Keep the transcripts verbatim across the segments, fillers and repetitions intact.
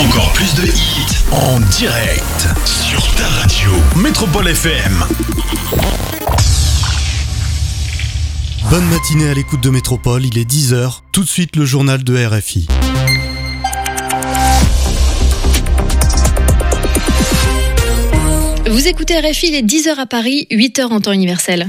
Encore plus de hits en direct sur ta radio. Métropole F M. Bonne matinée à l'écoute de Métropole, il est dix heures. Tout de suite le journal de R F I. Vous écoutez R F I, il est dix heures à Paris, huit heures en temps universel.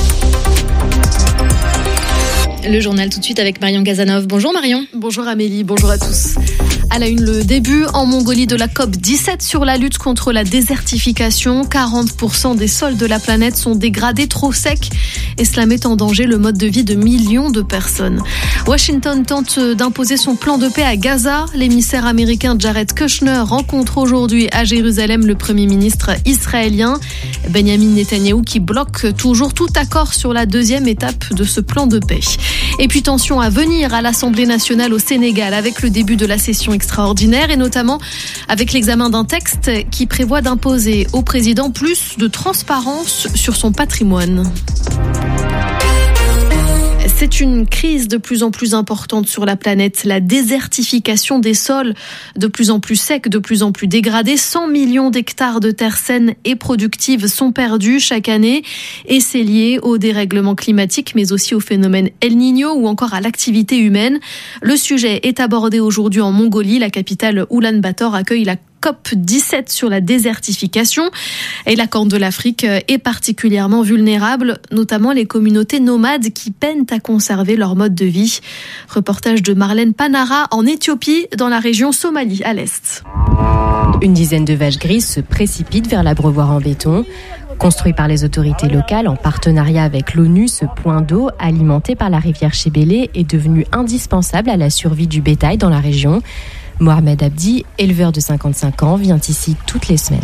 Le journal tout de suite avec Marion Gazanov. Bonjour Marion. Bonjour Amélie, bonjour à tous. À la une, le début en Mongolie de la C O P dix-sept sur la lutte contre la désertification. quarante pour cent des sols de la planète sont dégradés, trop secs, et cela met en danger le mode de vie de millions de personnes. Washington tente d'imposer son plan de paix à Gaza. L'émissaire américain Jared Kushner rencontre aujourd'hui à Jérusalem le Premier ministre israélien Benjamin Netanyahou qui bloque toujours tout accord sur la deuxième étape de ce plan de paix. Et puis tension à venir à l'Assemblée nationale au Sénégal avec le début de la session extraordinaire et notamment avec l'examen d'un texte qui prévoit d'imposer au président plus de transparence sur son patrimoine. C'est une crise de plus en plus importante sur la planète. La désertification des sols, de plus en plus secs, de plus en plus dégradés. cent millions d'hectares de terres saines et productives sont perdus chaque année. Et c'est lié au dérèglement climatique, mais aussi au phénomène El Niño ou encore à l'activité humaine. Le sujet est abordé aujourd'hui en Mongolie. La capitale Oulan-Bator accueille la C O P dix-sept sur la désertification. Et la Corne de l'Afrique est particulièrement vulnérable, notamment les communautés nomades qui peinent à conserver leur mode de vie. Reportage de Marlène Panara en Éthiopie, dans la région Somalie, à l'est. Une dizaine de vaches grises se précipitent vers l'abreuvoir en béton. Construit par les autorités locales en partenariat avec l'ONU, ce point d'eau, alimenté par la rivière Chébélé, est devenu indispensable à la survie du bétail dans la région. Mohamed Abdi, éleveur de cinquante-cinq ans, vient ici toutes les semaines.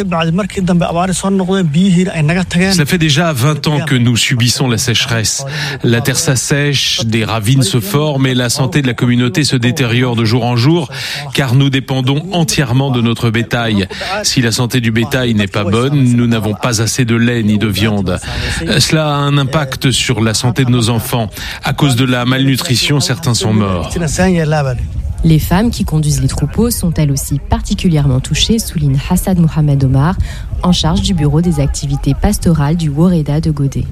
Ça fait déjà vingt ans que nous subissons la sécheresse. La terre s'assèche, des ravines se forment et la santé de la communauté se détériore de jour en jour car nous dépendons entièrement de notre bétail. Si la santé du bétail n'est pas bonne, nous n'avons pas assez de lait ni de viande. Cela a un impact sur la santé de nos enfants. À cause de la malnutrition, certains sont morts. Les femmes qui conduisent les troupeaux sont elles aussi particulièrement touchées, souligne Hassad Mohamed Omar, en charge du bureau des activités pastorales du Woreda de Godé.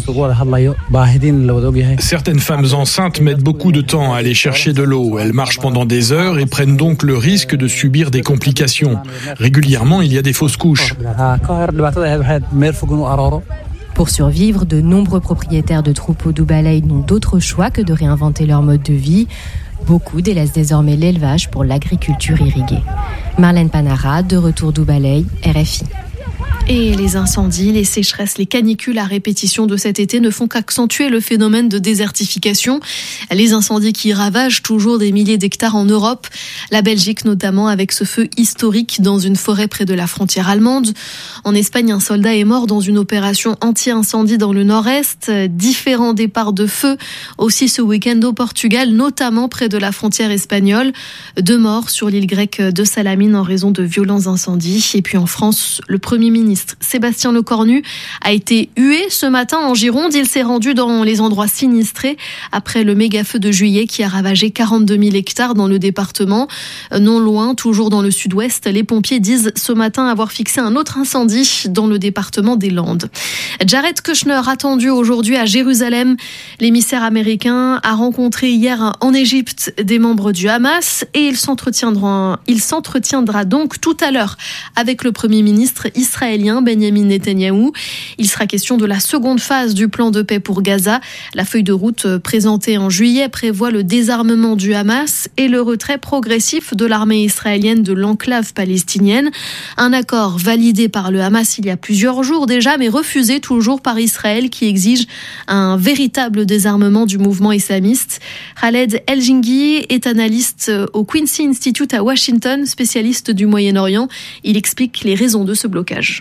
Certaines femmes enceintes mettent beaucoup de temps à aller chercher de l'eau. Elles marchent pendant des heures et prennent donc le risque de subir des complications. Régulièrement, il y a des fausses couches. Pour survivre, de nombreux propriétaires de troupeaux d'Oubalay n'ont d'autre choix que de réinventer leur mode de vie. Beaucoup délaissent désormais l'élevage pour l'agriculture irriguée. Marlène Panara, de retour d'Oubalay, R F I. Et les incendies, les sécheresses, les canicules à répétition de cet été ne font qu'accentuer le phénomène de désertification. Les incendies qui ravagent toujours des milliers d'hectares en Europe. La Belgique notamment avec ce feu historique dans une forêt près de la frontière allemande. En Espagne, un soldat est mort dans une opération anti-incendie dans le nord-est. Différents départs de feu aussi ce week-end au Portugal, notamment près de la frontière espagnole. Deux morts sur l'île grecque de Salamine en raison de violents incendies. Et puis en France, le Premier ministre Sébastien Lecornu a été hué ce matin en Gironde. Il s'est rendu dans les endroits sinistrés après le méga-feu de juillet qui a ravagé quarante-deux mille hectares dans le département. Non loin, toujours dans le sud-ouest, les pompiers disent ce matin avoir fixé un autre incendie dans le département des Landes. Jared Kushner attendu aujourd'hui à Jérusalem. L'émissaire américain a rencontré hier en Égypte des membres du Hamas et il s'entretiendra, il s'entretiendra donc tout à l'heure avec le Premier ministre israélien Benjamin Netanyahou. Il sera question de la seconde phase du plan de paix pour Gaza. La feuille de route présentée en juillet prévoit le désarmement du Hamas et le retrait progressif de l'armée israélienne de l'enclave palestinienne. Un accord validé par le Hamas il y a plusieurs jours déjà, mais refusé toujours par Israël qui exige un véritable désarmement du mouvement islamiste. Khaled El-Jinghi est analyste au Quincy Institute à Washington, spécialiste du Moyen-Orient. Il explique les raisons de ce blocage.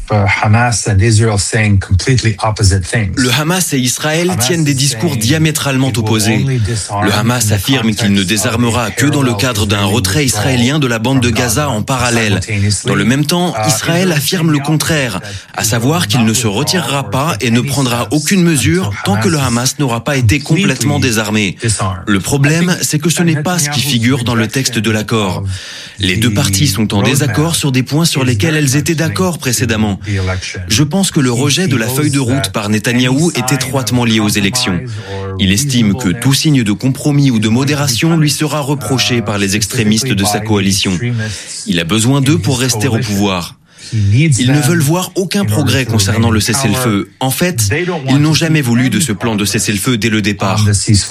Le Hamas et Israël tiennent des discours diamétralement opposés. Le Hamas affirme qu'il ne désarmera que dans le cadre d'un retrait israélien de la bande de Gaza en parallèle. Dans le même temps, Israël affirme le contraire, à savoir qu'il ne se retirera pas et ne prendra aucune mesure tant que le Hamas n'aura pas été complètement désarmé. Le problème, c'est que ce n'est pas ce qui figure dans le texte de l'accord. Les deux parties sont en désaccord sur des points sur lesquels elles étaient d'accord précédemment. Je pense que le rejet de la feuille de route par Netanyahou est étroitement lié aux élections. Il estime que tout signe de compromis ou de modération lui sera reproché par les extrémistes de sa coalition. Il a besoin d'eux pour rester au pouvoir. Ils ne veulent voir aucun progrès concernant le cessez-le-feu. En fait, ils n'ont jamais voulu de ce plan de cessez-le-feu dès le départ.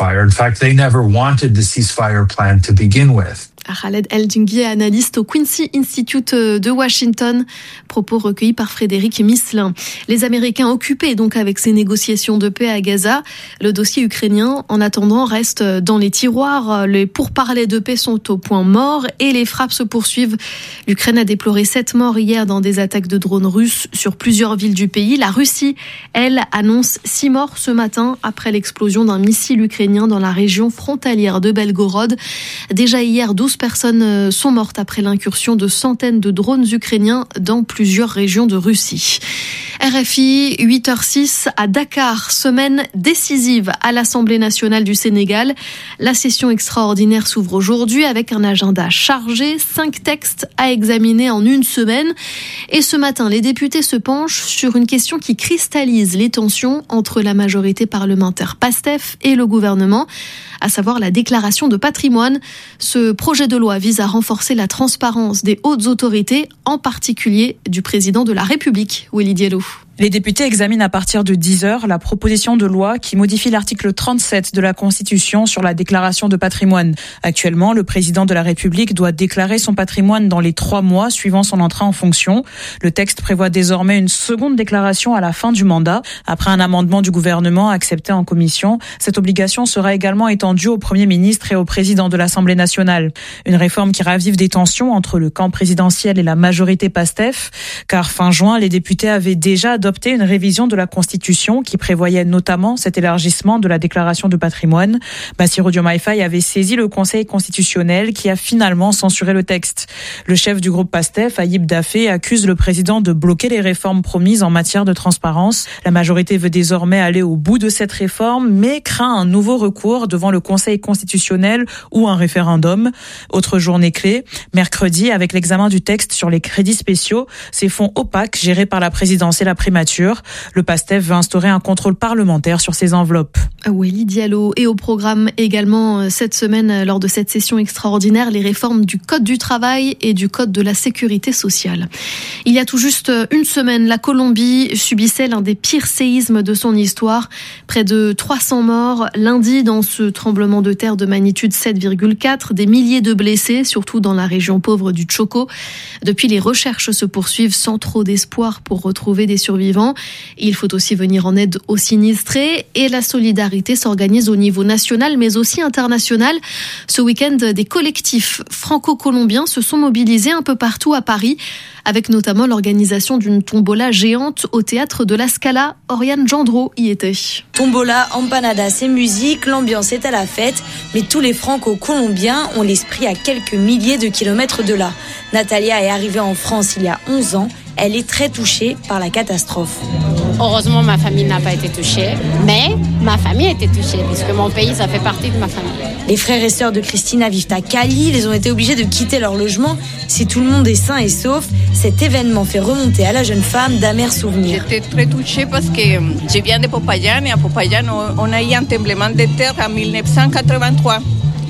Khaled El-Dinghi, analyste au Quincy Institute de Washington, propos recueillis par Frédéric Misselin. Les Américains occupés donc avec ces négociations de paix à Gaza. Le dossier ukrainien, en attendant, reste dans les tiroirs. Les pourparlers de paix sont au point mort et les frappes se poursuivent. L'Ukraine a déploré sept morts hier dans des attaques de drones russes sur plusieurs villes du pays. La Russie, elle, annonce six morts ce matin après l'explosion d'un missile ukrainien dans la région frontalière de Belgorod. Déjà hier, douze personnes sont mortes après l'incursion de centaines de drones ukrainiens dans plusieurs régions de Russie. R F I, huit heures six à Dakar, semaine décisive à l'Assemblée nationale du Sénégal. La session extraordinaire s'ouvre aujourd'hui avec un agenda chargé, cinq textes à examiner en une semaine. Et ce matin, les députés se penchent sur une question qui cristallise les tensions entre la majorité parlementaire PASTEF et le gouvernement, à savoir la déclaration de patrimoine. Ce projet de loi vise à renforcer la transparence des hautes autorités, en particulier du président de la République, Willy Diallo. Les députés examinent à partir de dix heures la proposition de loi qui modifie l'article trente-sept de la Constitution sur la déclaration de patrimoine. Actuellement, le président de la République doit déclarer son patrimoine dans les trois mois suivant son entrée en fonction. Le texte prévoit désormais une seconde déclaration à la fin du mandat. Après un amendement du gouvernement accepté en commission, cette obligation sera également étendue au Premier ministre et au président de l'Assemblée nationale. Une réforme qui ravive des tensions entre le camp présidentiel et la majorité PASTEF, car fin juin, les députés avaient déjà adopté adopté une révision de la Constitution qui prévoyait notamment cet élargissement de la déclaration de patrimoine. Bassirou Diomaye Faye avait saisi le Conseil constitutionnel qui a finalement censuré le texte. Le chef du groupe PASTEF, Ayib Daffé, accuse le président de bloquer les réformes promises en matière de transparence. La majorité veut désormais aller au bout de cette réforme, mais craint un nouveau recours devant le Conseil constitutionnel ou un référendum. Autre journée clé, mercredi, avec l'examen du texte sur les crédits spéciaux, ces fonds opaques gérés par la présidence et la primature. Le PASTEF veut instaurer un contrôle parlementaire sur ces enveloppes. Willy Diallo. Et au programme également cette semaine, lors de cette session extraordinaire, les réformes du Code du travail et du Code de la sécurité sociale. Il y a tout juste une semaine, la Colombie subissait l'un des pires séismes de son histoire. Près de trois cents morts lundi dans ce tremblement de terre de magnitude sept virgule quatre, des milliers de blessés, surtout dans la région pauvre du Chocó. Depuis, les recherches se poursuivent sans trop d'espoir pour retrouver des survivants. Il faut aussi venir en aide aux sinistrés et la solidarité s'organise au niveau national mais aussi international. Ce week-end, des collectifs franco-colombiens se sont mobilisés un peu partout à Paris, avec notamment l'organisation d'une tombola géante au théâtre de la Scala. Oriane Gendreau y était. Tombola, empanadas et musique, l'ambiance est à la fête, mais tous les franco-colombiens ont l'esprit à quelques milliers de kilomètres de là. Natalia est arrivée en France il y a onze ans. Elle est très touchée par la catastrophe. Heureusement, ma famille n'a pas été touchée, mais ma famille a été touchée, puisque mon pays, ça fait partie de ma famille. Les frères et sœurs de Christina vivent à Cali. Ils ont été obligés de quitter leur logement. Si tout le monde est sain et sauf, cet événement fait remonter à la jeune femme d'amers souvenirs. J'étais très touchée parce que je viens de Popayán, et à Popayán, on a eu un tremblement de terre en dix-neuf cent quatre-vingt-trois.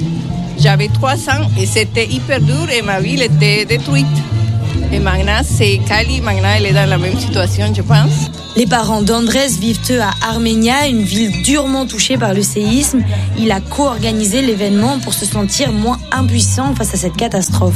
J'avais trois ans et c'était hyper dur et ma ville était détruite. Et maintenant, c'est Cali, maintenant elle est dans la même situation, je pense. Les parents d'Andrés vivent eux à Armenia, une ville durement touchée par le séisme. Il a co-organisé l'événement pour se sentir moins impuissant face à cette catastrophe.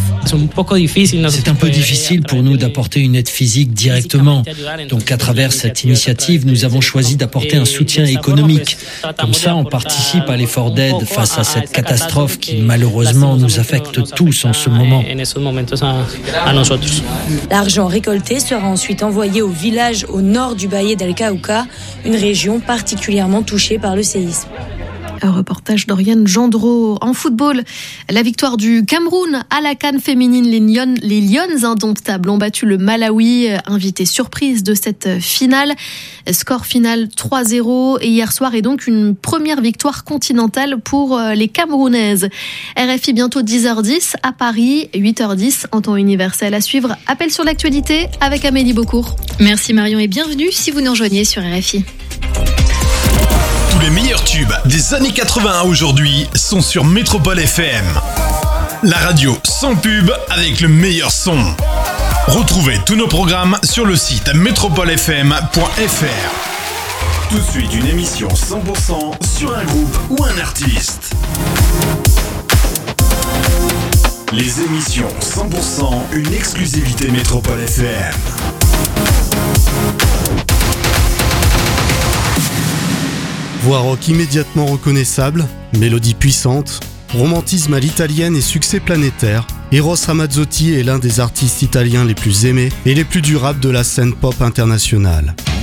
C'est un peu difficile pour nous d'apporter une aide physique directement. Donc à travers cette initiative, nous avons choisi d'apporter un soutien économique. Comme ça, on participe à l'effort d'aide face à cette catastrophe qui malheureusement nous affecte tous en ce moment. L'argent récolté sera ensuite envoyé au village au nord du Valle del Cauca, une région particulièrement touchée par le séisme. Un reportage d'Oriane Gendreau. En football, la victoire du Cameroun à la CAN féminine. Les Lions, les Lions indomptables ont battu le Malawi, invité surprise de cette finale. Score final trois zéro et hier soir est donc une première victoire continentale pour les Camerounaises. R F I bientôt dix heures dix à Paris, huit heures dix en temps universel. À suivre, appel sur l'actualité avec Amélie Beaucourt. Merci Marion et bienvenue si vous nous rejoignez sur R F I. Tous les meilleurs tubes des années quatre-vingts aujourd'hui sont sur Métropole F M. La radio sans pub avec le meilleur son. Retrouvez tous nos programmes sur le site métropole f m point f r. Tout de suite une émission cent pour cent sur un groupe ou un artiste. Les émissions cent pour cent, une exclusivité Métropole F M. Voix rock immédiatement reconnaissable, mélodie puissante, romantisme à l'italienne et succès planétaire, Eros Ramazzotti est l'un des artistes italiens les plus aimés et les plus durables de la scène pop internationale.